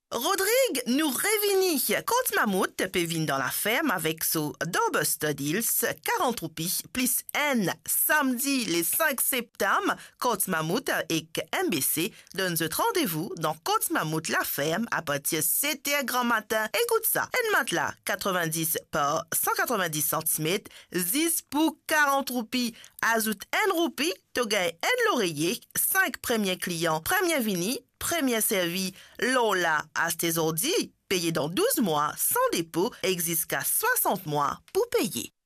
Rodrigue nous revini. Côte Mammouth peut venir dans la ferme avec son Dobuster Deals 40 roupies plus N samedi le 5 septembre. Côte Mammouth et MBC donne un rendez-vous dans Côte Mammouth la ferme à partir de 7h grand matin. Écoute ça. Un matelas 90 par 190 cm, 10 pour 40 roupies. Ajoute 1 roupie, tu gagnes un l'oreiller, 5 premiers clients, premier vini, premier servi, Lola à tes ordi, payé dans 12 mois, sans dépôt, existe qu'à 60 mois pour payer.